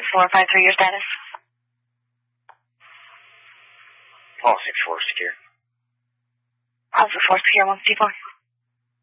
6453, your status? All 64 secure. All 64 secure, 154.